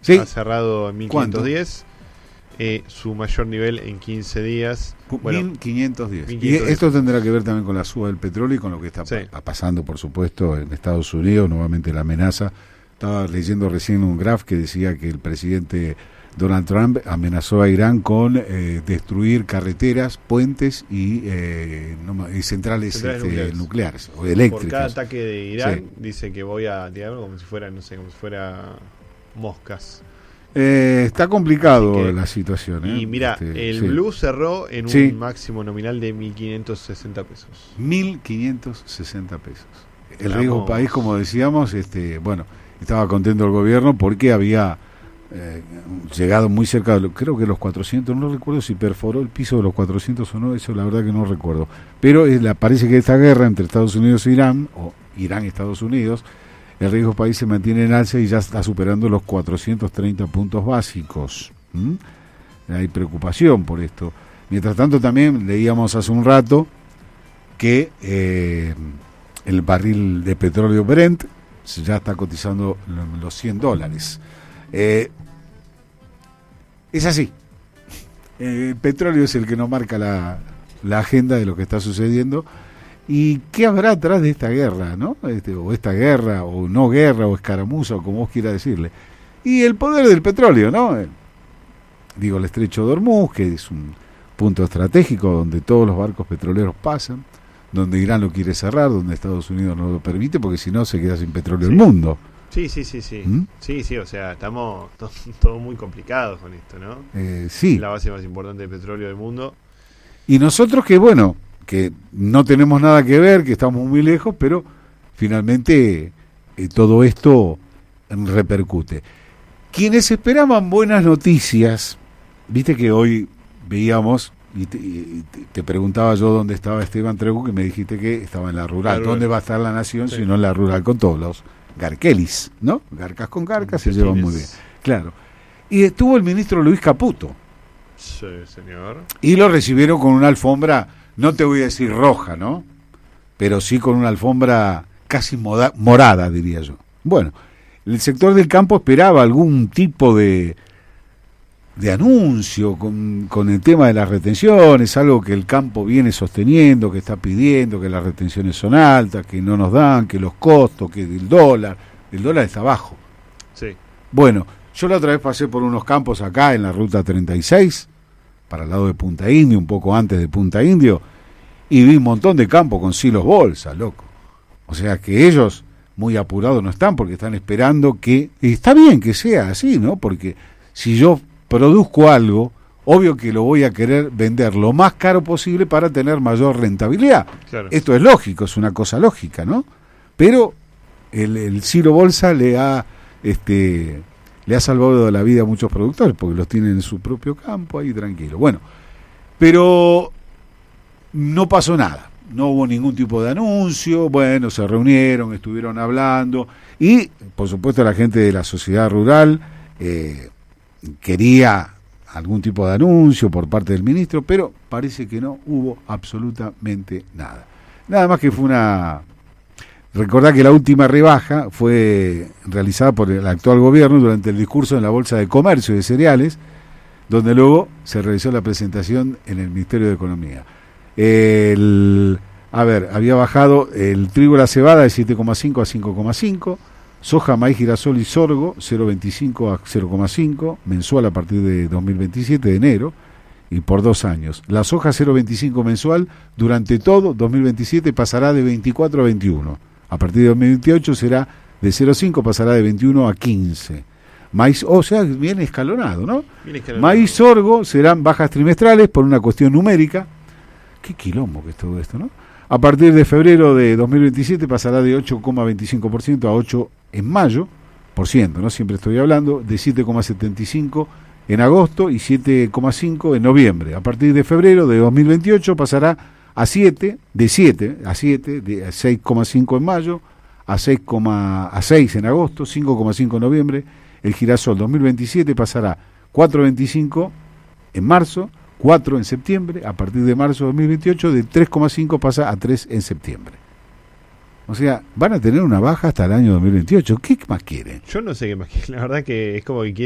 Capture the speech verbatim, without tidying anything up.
Sí. Ha cerrado en mil quinientos diez. Eh, su mayor nivel en quince días. Bueno, mil quinientos diez. mil quinientos diez. Y esto tendrá que ver también con la suba del petróleo y con lo que está sí. pa- pasando, por supuesto, en Estados Unidos, nuevamente la amenaza. Estaba leyendo recién un graph que decía que el presidente Donald Trump amenazó a Irán con eh, destruir carreteras, puentes y, eh, no, y centrales, centrales este, nucleares. nucleares o eléctricas. Por cada ataque de Irán sí. dice que voy a tirarlo como si fuera, no sé, como si fuera moscas. Eh, está complicado que, la situación. ¿eh? Y mira, este, el sí. blue cerró en sí. un máximo nominal de mil quinientos sesenta pesos. mil quinientos sesenta pesos. El Estamos... riesgo país, como decíamos, este, bueno, estaba contento el gobierno porque había eh, llegado muy cerca de, lo, creo que los cuatrocientos, no recuerdo si perforó el piso de los cuatrocientos o no, eso la verdad que no recuerdo. Pero es la, parece que esta guerra entre Estados Unidos e Irán, o Irán y Estados Unidos, el riesgo país se mantiene en alza y ya está superando los cuatrocientos treinta puntos básicos. ¿Mm? Hay preocupación por esto. Mientras tanto, también leíamos hace un rato que eh, el barril de petróleo Brent ya está cotizando los cien dólares. Eh, es así. Eh, el petróleo es el que nos marca la, la agenda de lo que está sucediendo. ¿Y qué habrá atrás de esta guerra, no? Este, o esta guerra, o no guerra, o escaramuza, o como vos quieras decirle. Y el poder del petróleo, ¿no? Eh, digo, el estrecho de Hormuz, que es un punto estratégico donde todos los barcos petroleros pasan, donde Irán lo quiere cerrar, donde Estados Unidos no lo permite, porque si no se queda sin petróleo sí. el mundo. Sí, sí, sí, sí. ¿Mm? Sí, sí, o sea, estamos to- todos muy complicados con esto, ¿no? Eh, sí. La base más importante de petróleo del mundo. Y nosotros que, bueno, que no tenemos nada que ver, que estamos muy lejos, pero finalmente eh, todo esto repercute. Quienes esperaban buenas noticias, viste que hoy veíamos, y te, y te preguntaba yo dónde estaba Esteban Tregu, que me dijiste que estaba en la rural. La rural. ¿Dónde va a estar la nación sí. si no en la rural con todos los garquelis, ¿no? Garcas con garcas se llevan muy bien. Claro. Y estuvo el ministro Luis Caputo. Sí, señor. Y lo recibieron con una alfombra, no te voy a decir roja, ¿no? Pero sí con una alfombra casi moda, morada, diría yo. Bueno, el sector del campo esperaba algún tipo de, de anuncio con, con el tema de las retenciones, algo que el campo viene sosteniendo, que está pidiendo, que las retenciones son altas, que no nos dan, que los costos, que el dólar, el dólar está bajo. Sí. Bueno, yo la otra vez pasé por unos campos acá en la ruta treinta y seis, para el lado de Punta Indio, un poco antes de Punta Indio, y vi un montón de campos con silos bolsa, loco. O sea que ellos muy apurados no están porque están esperando que... Está bien que sea así, ¿no? Porque si yo produzco algo, obvio que lo voy a querer vender lo más caro posible para tener mayor rentabilidad. Claro. Esto es lógico, es una cosa lógica, ¿no? Pero el, el silo bolsa le ha... este le ha salvado la vida a muchos productores porque los tienen en su propio campo ahí tranquilo. Bueno, pero no pasó nada, no hubo ningún tipo de anuncio. Bueno, se reunieron, estuvieron hablando y por supuesto la gente de la sociedad rural eh, quería algún tipo de anuncio por parte del ministro, pero parece que no hubo absolutamente nada. Nada más que fue una... Recordá que la última rebaja fue realizada por el actual gobierno durante el discurso en la Bolsa de Comercio de Cereales, donde luego se realizó la presentación en el Ministerio de Economía. El, a ver, había bajado el trigo y la cebada de siete coma cinco a cinco coma cinco, soja, maíz, girasol y sorgo cero coma veinticinco a cero coma cinco, mensual a partir de dos mil veintisiete, de enero, y por dos años. La soja cero coma veinticinco mensual durante todo dos mil veintisiete pasará de veinticuatro a veintiuno. A partir de dos mil veintiocho será de cero coma cinco, pasará de veintiuno a quince. Maíz, o sea, bien escalonado, ¿no? Bien escalonado. Maíz, sorgo serán bajas trimestrales por una cuestión numérica. Qué quilombo que es todo esto, ¿no? A partir de febrero de dos mil veintisiete pasará de ocho coma veinticinco por ciento a ocho en mayo, por ciento, ¿no? Siempre estoy hablando, de siete coma setenta y cinco en agosto y siete coma cinco en noviembre. A partir de febrero de dos mil veintiocho pasará a siete, de siete a siete, de seis coma cinco en mayo, a seis, a seis en agosto, cinco coma cinco en noviembre. El girasol dos mil veintisiete pasará cuatro coma veinticinco en marzo, cuatro en septiembre. A partir de marzo de dos mil veintiocho, de tres coma cinco pasa a tres en septiembre. O sea, van a tener una baja hasta el año dos mil veintiocho. ¿Qué más quieren? Yo no sé qué más quieren. La verdad que es como que